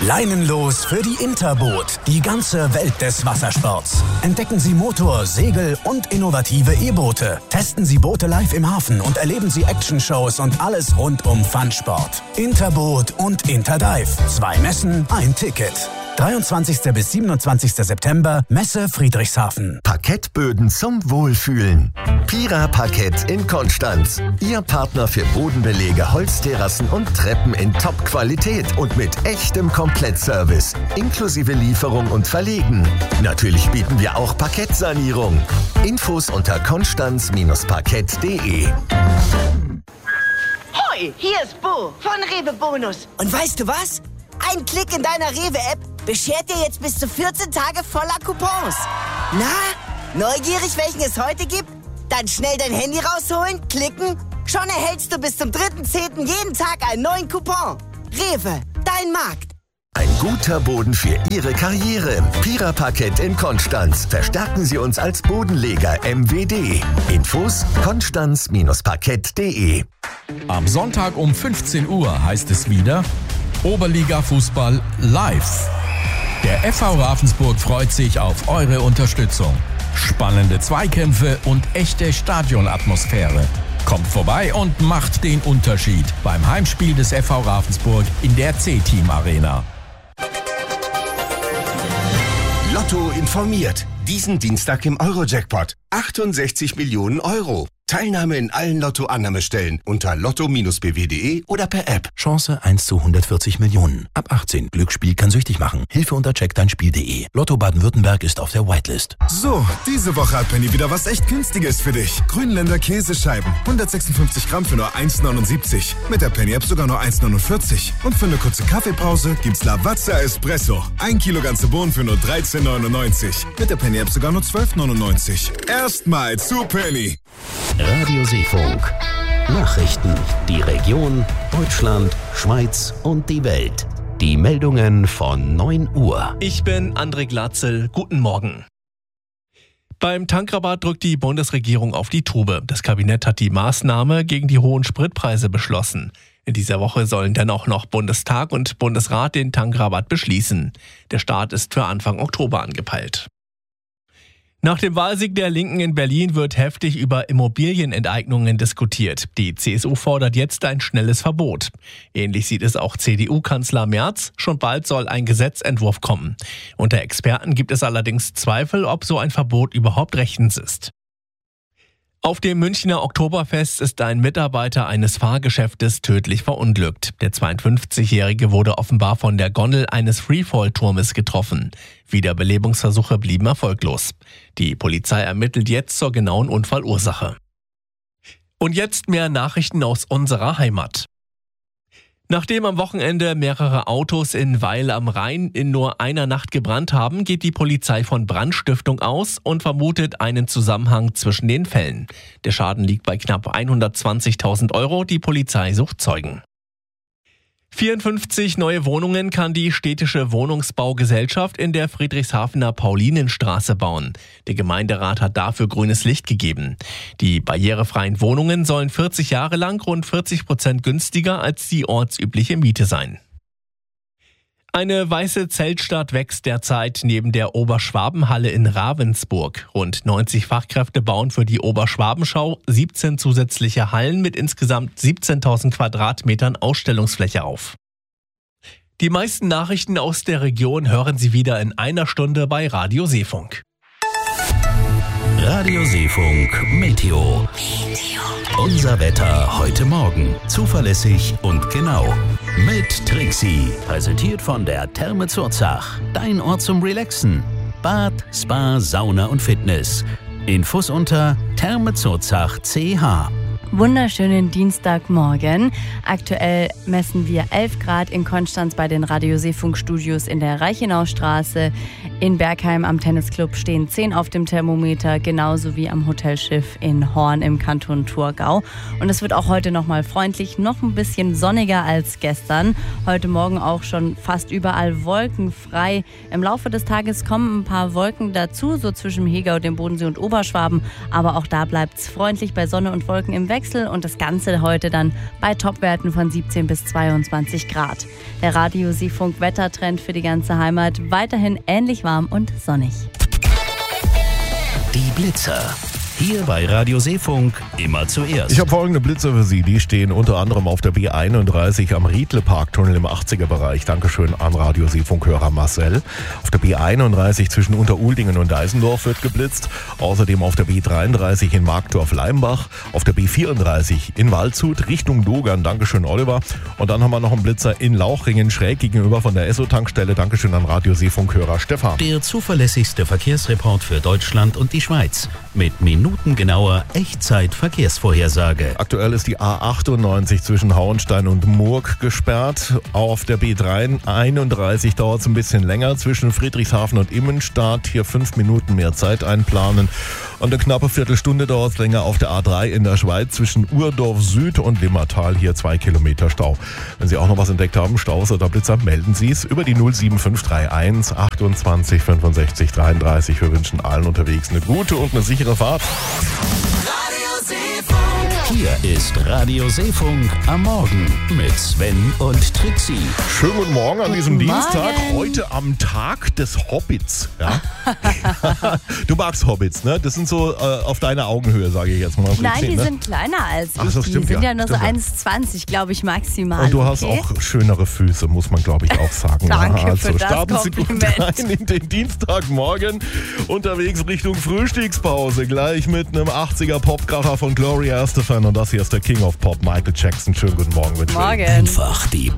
Leinenlos für die Interboot, die ganze Welt des Wassersports. Entdecken Sie Motor, Segel und innovative E-Boote. Testen Sie Boote live im Hafen und erleben Sie Action-Shows und alles rund um Funsport. Interboot und Interdive. 2 Messen, ein Ticket. 23. bis 27. September, Messe Friedrichshafen. Parkettböden zum Wohlfühlen. Pira Parkett in Konstanz. Ihr Partner für Bodenbelege, Holzterrassen und Treppen in Top-Qualität und mit echtem Komplettservice. Inklusive Lieferung und Verlegen. Natürlich bieten wir auch Parkettsanierung. Infos unter konstanz-parkett.de. Hoi, hier ist Bo von Rewe Bonus. Und weißt du was? Ein Klick in deiner Rewe-App beschert dir jetzt bis zu 14 Tage voller Coupons. Na, neugierig, welchen es heute gibt? Dann schnell dein Handy rausholen, klicken. Schon erhältst du bis zum 3.10. jeden Tag einen neuen Coupon. Rewe, dein Markt. Ein guter Boden für Ihre Karriere. Pira Parkett in Konstanz. Verstärken Sie uns als Bodenleger MWD. Infos konstanz-parkett.de. Am Sonntag um 15 Uhr heißt es wieder Oberliga-Fußball live. Der FV Ravensburg freut sich auf eure Unterstützung. Spannende Zweikämpfe und echte Stadionatmosphäre. Kommt vorbei und macht den Unterschied beim Heimspiel des FV Ravensburg in der C-Team Arena. Lotto informiert. Diesen Dienstag im Euro-Jackpot. 68 Millionen Euro. Teilnahme in allen Lotto-Annahmestellen unter lotto-bw.de oder per App. Chance 1 zu 140 Millionen. Ab 18. Glücksspiel kann süchtig machen. Hilfe unter checkdeinspiel.de. Lotto Baden-Württemberg ist auf der Whitelist. So, diese Woche hat Penny wieder was echt Günstiges für dich. Grünländer Käsescheiben. 156 Gramm für nur 1,79. Mit der Penny-App sogar nur 1,49. Und für eine kurze Kaffeepause gibt's Lavazza Espresso. 1 Kilo ganze Bohnen für nur 13,99. Mit der Penny-App sogar nur 12,99. Erstmal zu Penny. Radio Seefunk. Nachrichten. Die Region, Deutschland, Schweiz und die Welt. Die Meldungen von 9 Uhr. Ich bin André Glatzel. Guten Morgen. Beim Tankrabatt drückt die Bundesregierung auf die Tube. Das Kabinett hat die Maßnahme gegen die hohen Spritpreise beschlossen. In dieser Woche sollen dann auch noch Bundestag und Bundesrat den Tankrabatt beschließen. Der Start ist für Anfang Oktober angepeilt. Nach dem Wahlsieg der Linken in Berlin wird heftig über Immobilienenteignungen diskutiert. Die CSU fordert jetzt ein schnelles Verbot. Ähnlich sieht es auch CDU-Kanzler Merz. Schon bald soll ein Gesetzentwurf kommen. Unter Experten gibt es allerdings Zweifel, ob so ein Verbot überhaupt rechtens ist. Auf dem Münchner Oktoberfest ist ein Mitarbeiter eines Fahrgeschäftes tödlich verunglückt. Der 52-Jährige wurde offenbar von der Gondel eines Freefall-Turmes getroffen. Wiederbelebungsversuche blieben erfolglos. Die Polizei ermittelt jetzt zur genauen Unfallursache. Und jetzt mehr Nachrichten aus unserer Heimat. Nachdem am Wochenende mehrere Autos in Weil am Rhein in nur einer Nacht gebrannt haben, geht die Polizei von Brandstiftung aus und vermutet einen Zusammenhang zwischen den Fällen. Der Schaden liegt bei knapp 120.000 Euro. Die Polizei sucht Zeugen. 54 neue Wohnungen kann die städtische Wohnungsbaugesellschaft in der Friedrichshafener Paulinenstraße bauen. Der Gemeinderat hat dafür grünes Licht gegeben. Die barrierefreien Wohnungen sollen 40 Jahre lang rund 40% günstiger als die ortsübliche Miete sein. Eine weiße Zeltstadt wächst derzeit neben der Oberschwabenhalle in Ravensburg. Rund 90 Fachkräfte bauen für die Oberschwabenschau 17 zusätzliche Hallen mit insgesamt 17.000 Quadratmetern Ausstellungsfläche auf. Die meisten Nachrichten aus der Region hören Sie wieder in einer Stunde bei Radio Seefunk. Radio Seefunk Meteo. Unser Wetter heute Morgen. Zuverlässig und genau. Mit Trixie. Präsentiert von der Therme Zurzach. Dein Ort zum Relaxen. Bad, Spa, Sauna und Fitness. Infos unter thermezurzach.ch. Wunderschönen Dienstagmorgen. Aktuell messen wir 11 Grad in Konstanz bei den Radio Seefunk Studios in der Reichenaustraße. In Bergheim am Tennisclub stehen 10 auf dem Thermometer, genauso wie am Hotelschiff in Horn im Kanton Thurgau. Und es wird auch heute nochmal freundlich, noch ein bisschen sonniger als gestern. Heute Morgen auch schon fast überall wolkenfrei. Im Laufe des Tages kommen ein paar Wolken dazu, so zwischen Hegau, dem Bodensee und Oberschwaben. Aber auch da bleibt es freundlich bei Sonne und Wolken im Westen. Wechsel und das Ganze heute dann bei Topwerten von 17 bis 22 Grad. Der Radio-Seefunk-Wettertrend für die ganze Heimat weiterhin ähnlich warm und sonnig. Die Blitzer. Hier bei Radio Seefunk immer zuerst. Ich habe folgende Blitzer für Sie. Die stehen unter anderem auf der B31 am Riedle-Parktunnel im 80er-Bereich. Dankeschön an Radio Seefunk-Hörer Marcel. Auf der B31 zwischen Unteruldingen und Deisendorf wird geblitzt. Außerdem auf der B33 in Markdorf-Leimbach. Auf der B34 in Waldshut Richtung Dogern. Dankeschön, Oliver. Und dann haben wir noch einen Blitzer in Lauchringen schräg gegenüber von der Esso-Tankstelle. Dankeschön an Radio Seefunk-Hörer Stefan. Der zuverlässigste Verkehrsreport für Deutschland und die Schweiz. Mit minutengenauer Echtzeit-Verkehrsvorhersage. Aktuell ist die A98 zwischen Hauenstein und Murg gesperrt. Auf der B31 dauert es ein bisschen länger zwischen Friedrichshafen und Immenstadt. Hier 5 Minuten mehr Zeit einplanen. Und eine knappe Viertelstunde dauert es länger auf der A3 in der Schweiz zwischen Urdorf Süd und Limmertal. Hier 2 Kilometer Stau. Wenn Sie auch noch was entdeckt haben, Staus oder Blitzer, melden Sie es über die 07531 28 65 33. Wir wünschen allen unterwegs eine gute und eine sichere Fahrt. Hier ist Radio Seefunk am Morgen mit Sven und Trixie. Schönen guten Morgen an diesem Guten Dienstag, Morgen. heute am Tag des Hobbits. Ja? Du magst Hobbits, ne? Das sind so auf deiner Augenhöhe, sage ich jetzt mal. Nein, Trixie, die ne? sind kleiner als ich. Ach, das Die stimmt, sind ja. ja nur so Stimmt, 1,20, glaube ich, maximal. Und du hast okay? auch schönere Füße, muss man, glaube ich, auch sagen. Danke Ja, also für das starten Sie gut Kompliment. rein in den Dienstagmorgen. Unterwegs Richtung Frühstückspause. Gleich mit einem 80er Popkracher von Gloria Estefan. Und das hier ist der King of Pop, Michael Jackson. Schönen guten Morgen. Morgen. Einfach die